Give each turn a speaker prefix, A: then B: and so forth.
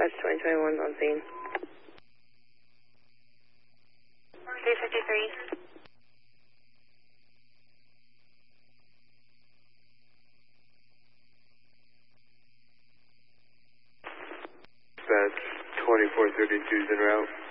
A: dispatch 2021 on scene.
B: 353.
C: Dispatch 2432 is en route.